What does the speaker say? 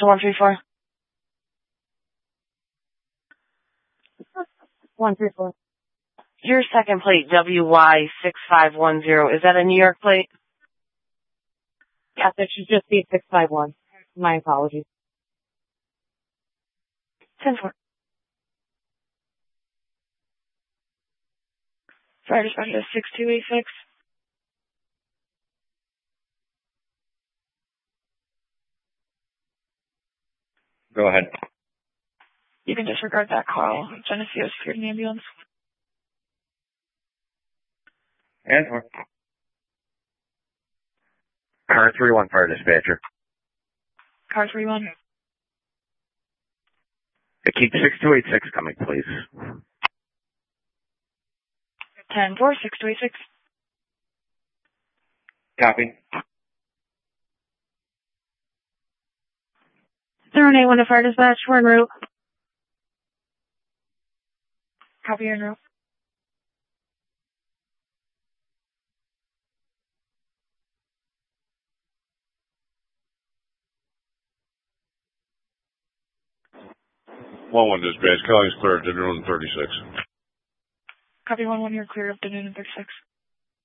to 134. 134. Your second plate, WY6510, is that a New York plate? Yes, it should just be 651. My apologies. 10-4. Fire dispatch is 6286. Go ahead. You can disregard that call. Geneseo secured an ambulance. And four. Car 3-1 fire dispatcher. Car 3-1. Keep 6286 coming, please. 10-4, 6286. Copy. 781 to fire dispatch. We're en route. Copy en route. One dispatch. Collins clear to noon 36. Copy 1-1, you're clear up to noon 36.